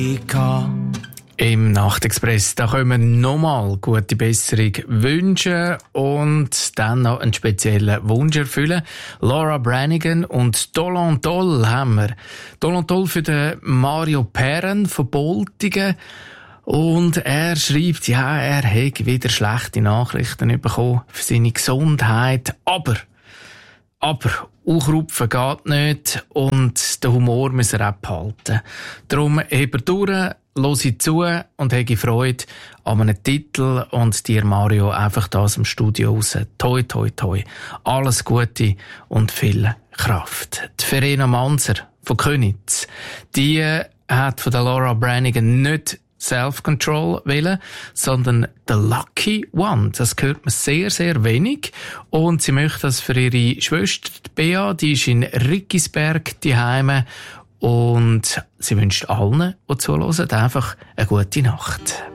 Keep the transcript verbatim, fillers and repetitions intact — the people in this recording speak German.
Im Nachtexpress, da können wir nochmal gute Besserung wünschen und dann noch einen speziellen Wunsch erfüllen. Laura Branigan und Doll Doll haben wir. Doll Doll für den Mario Perren von Boltingen. Und er schreibt, ja, er hätte wieder schlechte Nachrichten bekommen für seine Gesundheit. Aber, aber, aufrupfen geht nicht und den Humor muss er abhalten. Darum hebt er durch, höre zu und habe Freude an einem Titel und dir, Mario, einfach da aus dem Studio raus. Toi, toi, toi. Alles Gute und viel Kraft. Die Verena Manser von Könitz, die hat von der Laura Branigan nicht Self-Control wählen, sondern The Lucky One. Das hört man sehr, sehr wenig. Und sie möchte das für ihre Schwester, die Bea, die ist in Rickisberg daheim. Und sie wünscht allen, die zuhören, einfach eine gute Nacht.